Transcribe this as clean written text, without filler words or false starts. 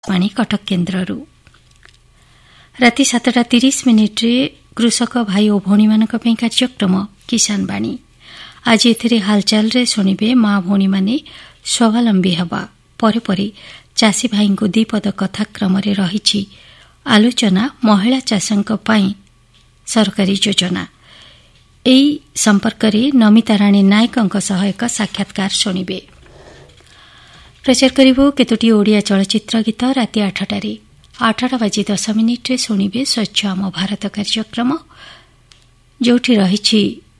ପାଣି କଟକ କେନ୍ଦ୍ରରୁ ରାତି 7:30 କୃଷକ ଭାଇ ଓ ଭଉଣୀମାନଙ୍କ ପାଇଁ କାର୍ଯ୍ୟକ୍ରମ କିଷାନ ବାଣୀ। ଆଜି ଏଥିରେ ହାଲଚାଲରେ ଶୁଣିବେ ମା ଭଉଣୀମାନେ ସ୍ୱାବଲମ୍ବୀ ହେବା। ପରେ ପରେ ଚାଷୀ ଭାଇଙ୍କୁ ଦ୍ୱିପଦ କଥାକ୍ରମରେ ରହିଛି ଆଲୋଚନା ମହିଳା ଚାଷଙ୍କ ପାଇଁ ସରକାରୀ ଯୋଜନା। ଏହି ସମ୍ପର୍କରେ ନମିତା ରାଣୀ ନାୟକଙ୍କ ସହ ଏକ ସାକ୍ଷାତକାର ଶୁଣିବେ। ପ୍ରଚାର କରିବୁ କେତୋଟି ଓଡ଼ିଆ ଚଳଚ୍ଚିତ୍ର ଗୀତ। ରାତି 8ଟାରେ 8:10 ଶୁଣିବେ ସ୍ୱଚ୍ଛ ଆମ ଭାରତ କାର୍ଯ୍ୟକ୍ରମ, ଯେଉଁଠି ରହିଛି